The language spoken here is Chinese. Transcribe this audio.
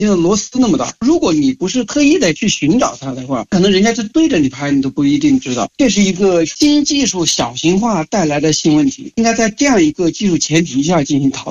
因为螺丝那么大，如果你不是特意的去寻找它的话，可能人家是对着你拍，你都不一定知道。这是一个新技术小型化带来的新问题，应该在这样一个技术前提下进行讨论。